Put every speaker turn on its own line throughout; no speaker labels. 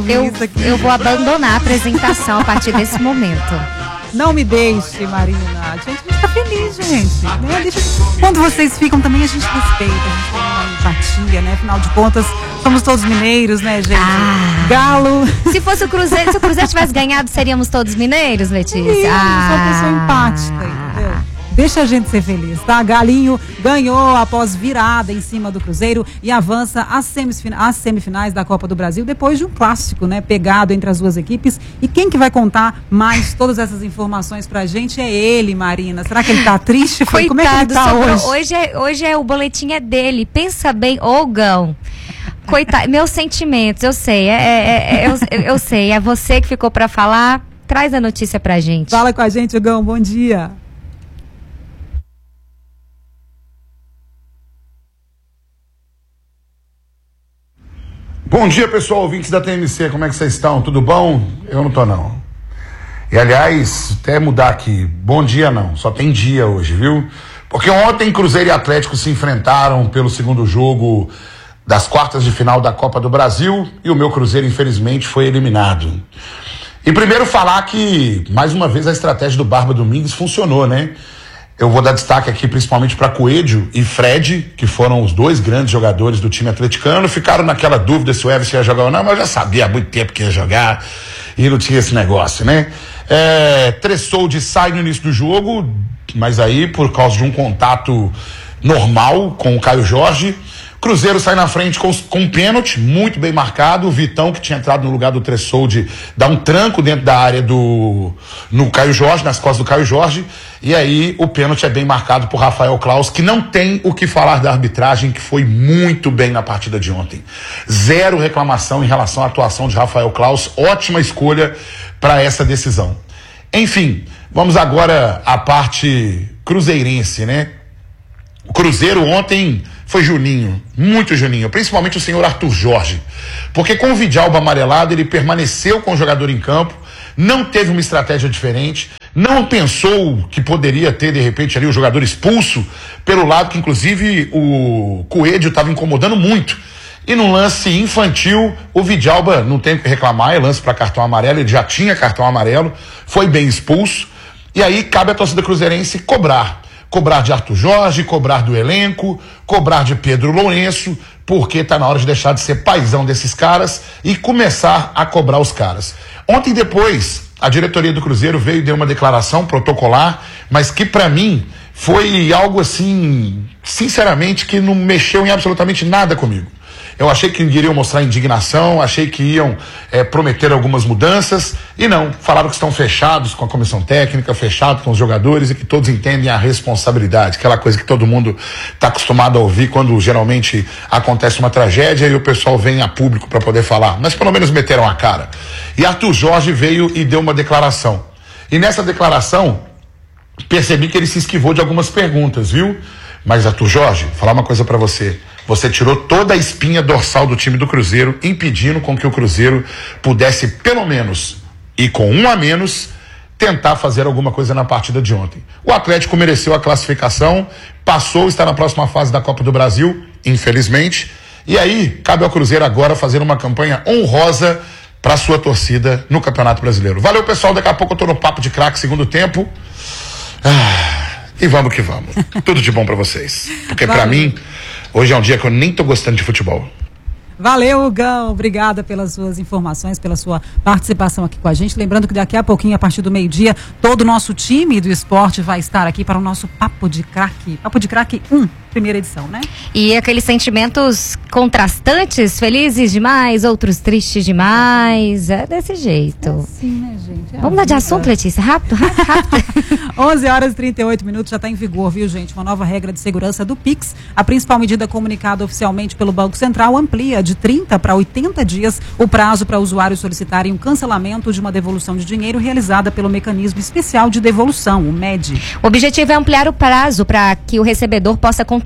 feliz aqui.
Eu vou abandonar a apresentação a partir desse momento.
Não me deixe, Marina. Gente, a gente tá feliz, gente. Né? Quando vocês ficam também, a gente respeita, a gente tem uma empatia, né? Afinal de contas, somos todos mineiros, né, gente? Galo.
Se fosse o Cruzeiro, se o Cruzeiro tivesse ganhado, seríamos todos mineiros, Letícia?
Sou uma pessoa empática, entendeu? Deixa a gente ser feliz, tá? Galinho ganhou após virada em cima do Cruzeiro e avança às semifinais da Copa do Brasil depois de um clássico, né? Pegado entre as duas equipes. E quem que vai contar mais todas essas informações pra gente é ele, Marina. Será que ele tá triste?
Coitado,
como é que ele tá hoje?
Hoje o boletim é dele. Pensa bem, Gão. Coitado, meus sentimentos, eu sei. Eu sei, é você que ficou pra falar. Traz a notícia pra gente.
Fala com a gente, Gão. Bom dia.
Bom dia, pessoal, ouvintes da TMC, como é que vocês estão? Tudo bom? Eu não tô, não. E, aliás, até mudar aqui, bom dia não, só tem dia hoje, viu? Porque ontem Cruzeiro e Atlético se enfrentaram pelo segundo jogo das quartas de final da Copa do Brasil e o meu Cruzeiro, infelizmente, foi eliminado. E primeiro falar que, mais uma vez, a estratégia do Barba Domingues funcionou, né? Eu vou dar destaque aqui principalmente para Coelho e Fred, que foram os dois grandes jogadores do time atleticano. Ficaram naquela dúvida se o Everson ia jogar ou não, mas eu já sabia há muito tempo que ia jogar e não tinha esse negócio, né? Tressoldi sai no início do jogo, mas aí por causa de um contato normal com o Caio Jorge. Cruzeiro sai na frente com um pênalti muito bem marcado. O Vitão, que tinha entrado no lugar do Tressoldi, dá um tranco dentro da área no Caio Jorge, nas costas do Caio Jorge. E aí o pênalti é bem marcado por Rafael Claus, que não tem o que falar da arbitragem, que foi muito bem na partida de ontem. Zero reclamação em relação à atuação de Rafael Claus. Ótima escolha para essa decisão. Enfim, vamos agora à parte cruzeirense, né? O Cruzeiro ontem foi Juninho, muito Juninho, principalmente o senhor Arthur Jorge, porque com o Vidalba amarelado ele permaneceu com o jogador em campo, não teve uma estratégia diferente, não pensou que poderia ter de repente ali o jogador expulso pelo lado que inclusive o Coelho estava incomodando muito. E num lance infantil, o Vidalba não tem o que reclamar, é lance para cartão amarelo, ele já tinha cartão amarelo, foi bem expulso, e aí cabe à torcida cruzeirense cobrar de Arthur Jorge, cobrar do elenco, cobrar de Pedro Lourenço, porque tá na hora de deixar de ser paizão desses caras e começar a cobrar os caras. Ontem depois, a diretoria do Cruzeiro veio e deu uma declaração protocolar, mas que pra mim foi algo assim, sinceramente, que não mexeu em absolutamente nada comigo. Eu achei que iriam mostrar indignação, achei que iam prometer algumas mudanças, e não, falaram que estão fechados com a comissão técnica, fechados com os jogadores e que todos entendem a responsabilidade, aquela coisa que todo mundo está acostumado a ouvir quando geralmente acontece uma tragédia e o pessoal vem a público para poder falar, mas pelo menos meteram a cara. E Arthur Jorge veio e deu uma declaração. E nessa declaração, percebi que ele se esquivou de algumas perguntas, viu? Mas Arthur Jorge, falar uma coisa para você. Você tirou toda a espinha dorsal do time do Cruzeiro, impedindo com que o Cruzeiro pudesse, pelo menos, e com um a menos, tentar fazer alguma coisa na partida de ontem. O Atlético mereceu a classificação, passou, está na próxima fase da Copa do Brasil, infelizmente. E aí, cabe ao Cruzeiro agora fazer uma campanha honrosa para sua torcida no Campeonato Brasileiro. Valeu, pessoal. Daqui a pouco eu tô no Papo de Craque, segundo tempo. E vamos que vamos. Tudo de bom para vocês. Porque para mim, hoje é um dia que eu nem tô gostando de futebol.
Valeu, Gão. Obrigada pelas suas informações, pela sua participação aqui com a gente. Lembrando que daqui a pouquinho, a partir do meio-dia, todo o nosso time do esporte vai estar aqui para o nosso Papo de Craque. Papo de Craque 1, primeira edição, né?
E aqueles sentimentos contrastantes, felizes demais, outros tristes demais. É desse jeito.
É assim, né, gente?
Vamos mudar de assunto, Letícia? Rápido.
11h38, já está em vigor, viu, gente? Uma nova regra de segurança do Pix. A principal medida comunicada oficialmente pelo Banco Central amplia de 30 para 80 dias o prazo para usuários solicitarem o cancelamento de uma devolução de dinheiro realizada pelo Mecanismo Especial de Devolução, o MED.
O objetivo é ampliar o prazo para que o recebedor possa contestar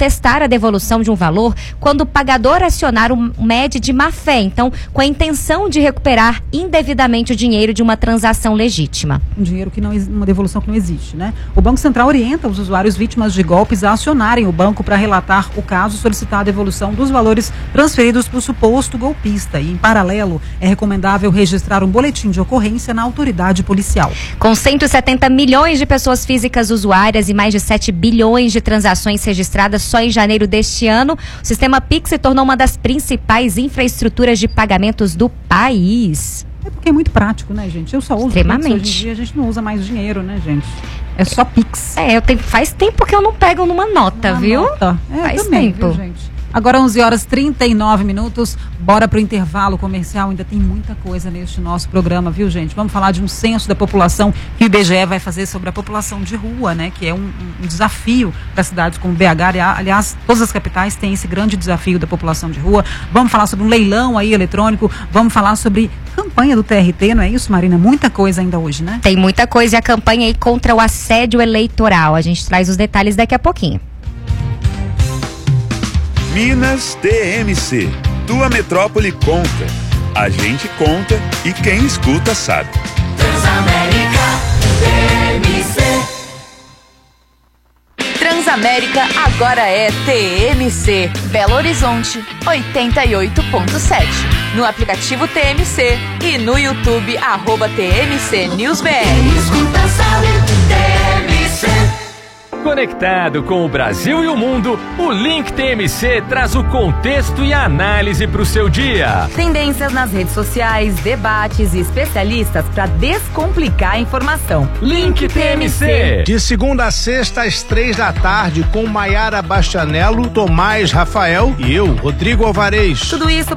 contestar a devolução de um valor quando o pagador acionar o MED de má-fé, então com a intenção de recuperar indevidamente o dinheiro de uma transação legítima.
Um dinheiro que não, uma devolução que não existe, né? O Banco Central orienta os usuários vítimas de golpes a acionarem o banco para relatar o caso e solicitar a devolução dos valores transferidos para o suposto golpista. E, em paralelo, é recomendável registrar um boletim de ocorrência na autoridade policial.
Com 170 milhões de pessoas físicas usuárias e mais de 7 bilhões de transações registradas só em janeiro deste ano, o sistema Pix se tornou uma das principais infraestruturas de pagamentos do país.
É porque é muito prático, né, gente? Eu só uso
Extremamente.
Pix. Hoje em dia a gente não usa mais dinheiro, né, gente? É só Pix.
Faz tempo que eu não pego numa nota, viu?
Faz tempo, viu, gente? Agora 11h39, bora pro intervalo comercial, ainda tem muita coisa neste nosso programa, viu, gente? Vamos falar de um censo da população que o IBGE vai fazer sobre a população de rua, né? Que é um desafio para cidades como BH, aliás, todas as capitais têm esse grande desafio da população de rua. Vamos falar sobre um leilão aí eletrônico, vamos falar sobre campanha do TRT, não é isso, Marina? Muita coisa ainda hoje, né?
Tem muita coisa, e a campanha aí contra o assédio eleitoral, a gente traz os detalhes daqui a pouquinho.
Minas TMC, tua metrópole conta. A gente conta e quem escuta sabe.
Transamérica TMC. Transamérica agora é TMC. Belo Horizonte 88.7. No aplicativo TMC e no YouTube @TMC NewsBR. Quem escuta sabe, TMC.
Conectado com o Brasil e o mundo, o Link TMC traz o contexto e a análise para o seu dia.
Tendências nas redes sociais, debates e especialistas para descomplicar a informação.
Link TMC.
De segunda a sexta às 15h, com Maiara Bastianello, Tomás Rafael e eu, Rodrigo Alvarez.
Tudo isso